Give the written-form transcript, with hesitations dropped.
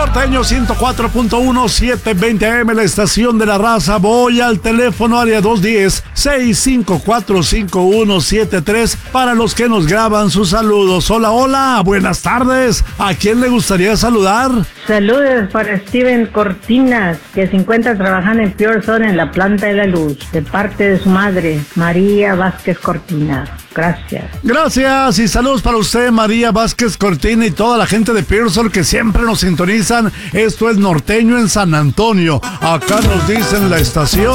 Norteño 104.1, 720 AM, la estación de la raza. Voy al teléfono área 210-654-5173 para los que nos graban sus saludos. Hola, hola, buenas tardes. ¿A quién le gustaría saludar? Saludos para Steven Cortinas, que se encuentra trabajando en Pearson en la planta de la luz, de parte de su madre, María Vázquez Cortinas. Gracias. Gracias y saludos para usted, María Vázquez Cortina, y toda la gente de Pearson que siempre nos sintonizan. Esto es Norteño en San Antonio. Acá nos dicen la estación.